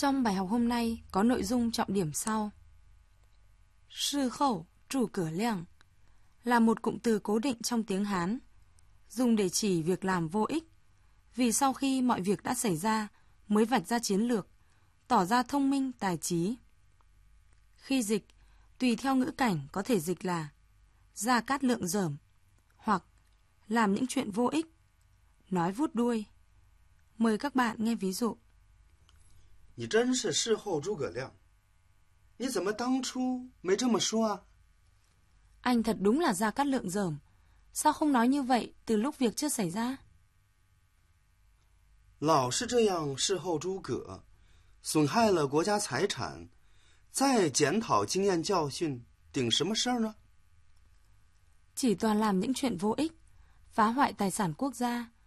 Trong bài học hôm nay có nội dung trọng điểm sau. Sư khẩu, trụ cửa leng là một cụm từ cố định trong tiếng Hán, dùng để chỉ việc làm vô ích, vì sau khi mọi việc đã xảy ra mới vạch ra chiến lược, tỏ ra thông minh tài trí. Khi dịch, tùy theo ngữ cảnh có thể dịch là Gia Cát Lượng dởm, hoặc làm những chuyện vô ích, nói vút đuôi. Mời các bạn nghe ví dụ. 你真是事后诸葛亮，你怎么当初没这么说啊？ Anh thật đúng là Gia Cát Lượng dởm, sao không nói như vậy từ lúc việc chưa xảy ra? 老是这样事后诸葛，损害了国家财产，再检讨经验教训，顶什么事儿呢？ Chỉ toàn làm những chuyện vô ích, phá hoại tài sản quốc gia,